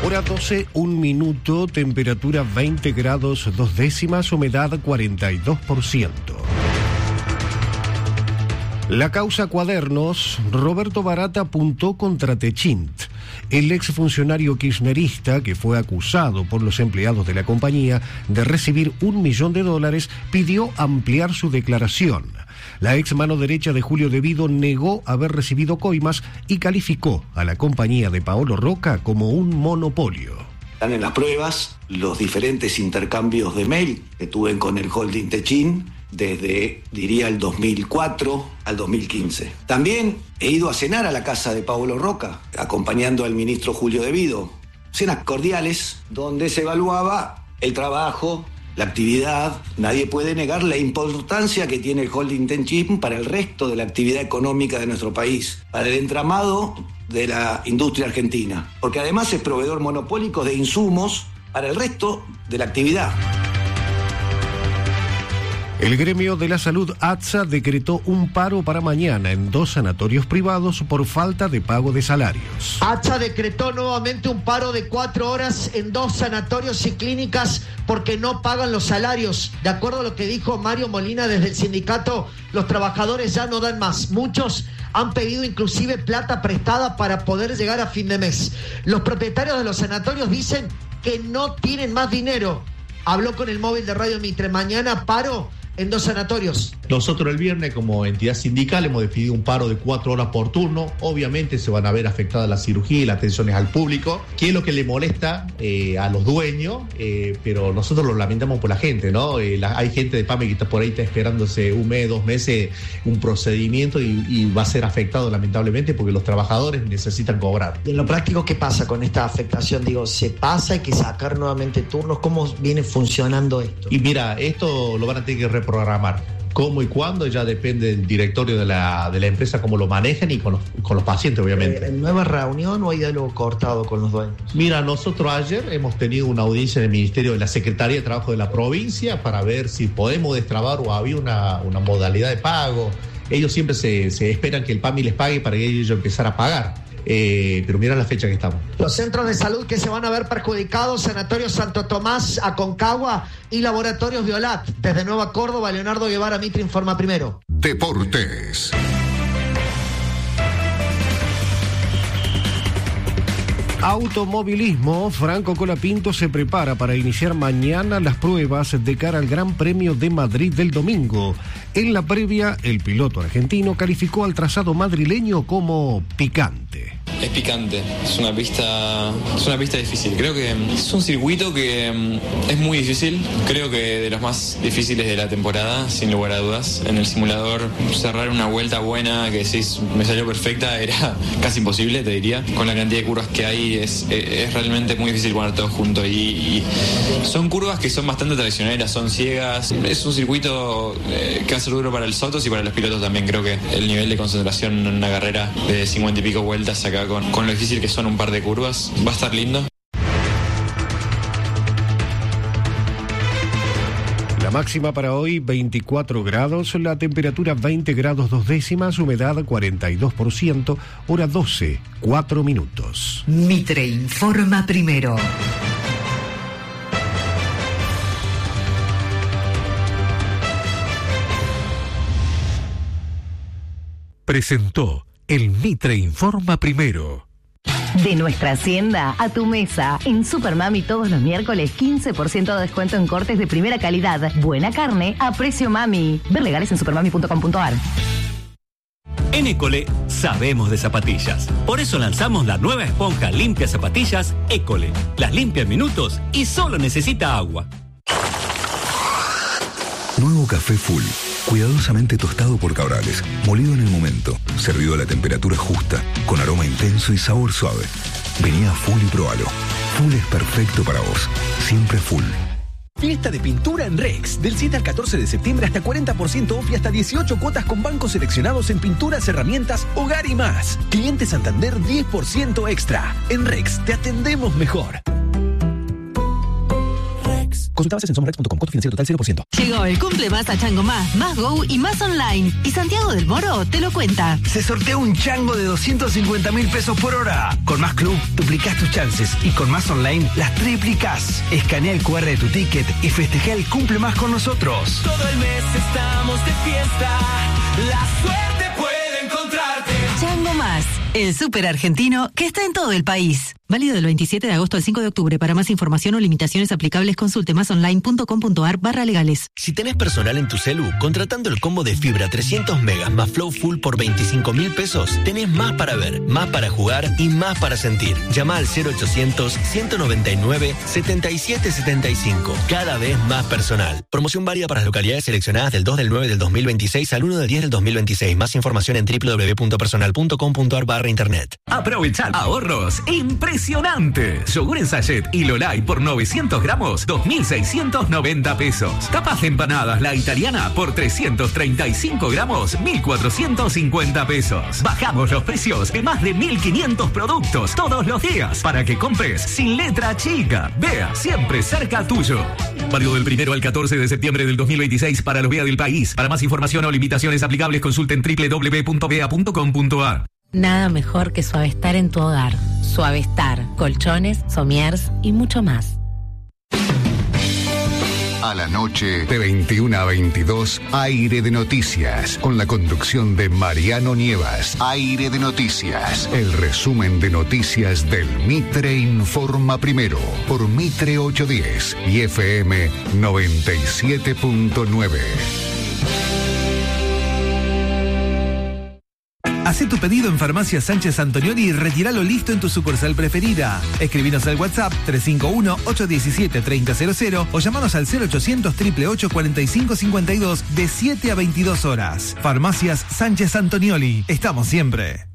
Hora 12, 1 minuto, temperatura 20 grados 2 décimas, humedad 42%. La causa Cuadernos, Roberto Barata apuntó contra Techint. El exfuncionario kirchnerista, que fue acusado por los empleados de la compañía de recibir $1 millón, pidió ampliar su declaración. La ex mano derecha de Julio De Vido negó haber recibido coimas y calificó a la compañía de Paolo Rocca como un monopolio. Están en las pruebas los diferentes intercambios de mail que tuve con el holding Techint desde, diría, el 2004 al 2015. También he ido a cenar a la casa de Paolo Rocca, acompañando al ministro Julio De Vido. Cenas cordiales donde se evaluaba el trabajo, la actividad. Nadie puede negar la importancia que tiene el holding Techint para el resto de la actividad económica de nuestro país, para el entramado de la industria argentina, porque además es proveedor monopólico de insumos para el resto de la actividad. El gremio de la salud ATSA decretó un paro para mañana en 2 sanatorios privados por falta de pago de salarios. ATSA decretó nuevamente un paro de 4 horas en 2 sanatorios y clínicas porque no pagan los salarios. De acuerdo a lo que dijo Mario Molina desde el sindicato, los trabajadores ya no dan más. Muchos han pedido inclusive plata prestada para poder llegar a fin de mes. Los propietarios de los sanatorios dicen que no tienen más dinero. Habló con el móvil de Radio Mitre. Mañana paro en 2 sanatorios. Nosotros el viernes, como entidad sindical, hemos decidido un paro de 4 horas por turno. Obviamente se van a ver afectadas la cirugía y las atenciones al público, que es lo que le molesta a los dueños, pero nosotros lo lamentamos por la gente, ¿no? Hay gente de PAME que está por ahí, está esperándose 1 mes, 2 meses un procedimiento y va a ser afectado lamentablemente porque los trabajadores necesitan cobrar. En lo práctico, ¿qué pasa con esta afectación? Digo, ¿se pasa? ¿Hay que sacar nuevamente turnos? ¿Cómo viene funcionando esto? Y mira, esto lo van a tener que reprogramar. ¿Cómo y cuándo? Ya depende del directorio de la empresa, cómo lo manejan y con los pacientes, obviamente. ¿En nueva reunión o hay diálogo cortado con los dueños? Mira, nosotros ayer hemos tenido una audiencia en el Ministerio de la Secretaría de Trabajo de la provincia para ver si podemos destrabar o había una modalidad de pago. Ellos siempre se esperan que el PAMI les pague para que ellos empezar a pagar. Pero mira la fecha que estamos. Los centros de salud que se van a ver perjudicados: Sanatorio Santo Tomás, Aconcagua y Laboratorios Violat. Desde Nueva Córdoba, Leonardo Guevara, Mitre informa primero. Deportes. Automovilismo. Franco Colapinto se prepara para iniciar mañana las pruebas de cara al Gran Premio de Madrid del domingo. En la previa, el piloto argentino calificó al trazado madrileño como picante. Es picante, es una pista difícil. Creo que es un circuito que es muy difícil. Creo que de los más difíciles de la temporada, sin lugar a dudas. En el simulador, cerrar una vuelta buena que decís me salió perfecta era casi imposible, te diría. Con la cantidad de curvas que hay es realmente muy difícil poner todo junto. Y son curvas que son bastante traicioneras, son ciegas. Es un circuito que va a ser duro para el Sotos y para los pilotos también. Creo que el nivel de concentración en una carrera de 50 y pico vueltas acá con lo difícil que son un par de curvas, va a estar lindo. La máxima para hoy 24 grados, la temperatura 20 grados 2 décimas, humedad 42%, hora 12, 4 minutos. Mitre informa primero. Presentó el Mitre informa primero. De nuestra hacienda a tu mesa. En Supermami todos los miércoles 15% de descuento en cortes de primera calidad. Buena carne a precio mami. Ver legales en supermami.com.ar. En École sabemos de zapatillas. Por eso lanzamos la nueva esponja limpia zapatillas École. Las limpia en minutos y solo necesita agua. Nuevo café Full. Cuidadosamente tostado por Cabrales, molido en el momento, servido a la temperatura justa, con aroma intenso y sabor suave. Vení a Full y probalo. Full es perfecto para vos. Siempre Full. Fiesta de pintura en Rex. Del 7 al 14 de septiembre hasta 40% off y hasta 18 cuotas con bancos seleccionados en pinturas, herramientas, hogar y más. Cliente Santander 10% extra. En Rex te atendemos mejor. Rex. Rex. Consulta bases en somosrex.com. Costo financiero total 0%. Llegó el cumple más a Chango Más Go y más online. Y Santiago del Moro te lo cuenta. Se sortea un chango de 250.000 pesos por hora. Con Más Club duplicás tus chances y con Más Online las triplicás. Escanea el QR de tu ticket y festeja el cumple más con nosotros. Todo el mes estamos de fiesta. La suerte puede encontrarte. Chango Más, el súper argentino que está en todo el país. Válido del 27 de agosto al 5 de octubre. Para más información o limitaciones aplicables, consulte masonline.com.ar/legales. Si tenés personal en tu celu, contratando el combo de fibra 300 megas más Flow Full por 25.000 pesos, tenés más para ver, más para jugar y más para sentir. Llama al 0800-199-7775. Cada vez más personal. Promoción válida para las localidades seleccionadas del 2 del 9 del 2026 al 1 del 10 del 2026. Más información en www.personal.com.ar/internet. Aprovechar ahorros impresionantes. Yogur en sachet y Lolay por 900 gramos, 2.690 pesos. Tapas de empanadas La Italiana por 335 gramos, 1.450 pesos. Bajamos los precios de más de 1.500 productos todos los días para que compres sin letra chica. Vea, siempre cerca tuyo. Válido del 1 al 14 de septiembre del 2026 para los VEA del país. Para más información o limitaciones aplicables, consulten www.vea.com.ar. Nada mejor que Suavestar en tu hogar. Suavestar, colchones, somiers y mucho más. A la noche, de 21 a 22, Aire de Noticias, con la conducción de Mariano Nievas. Aire de Noticias, el resumen de noticias del Mitre Informa Primero, por Mitre 810 y FM 97.9. Hacé tu pedido en Farmacia Sánchez Antonioli y retíralo listo en tu sucursal preferida. Escribinos al WhatsApp 351-817-3000 o llamanos al 0800-888-4552 de 7 a 22 horas. Farmacias Sánchez Antonioli. Estamos siempre.